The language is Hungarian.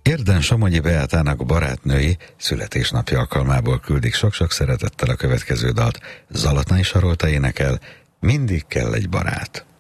Érden Somogyi Beátának barátnői születésnapja alkalmából küldik sok-sok szeretettel a következő dalt. Zalatnai Sarolta énekel, Mindig kell egy barát.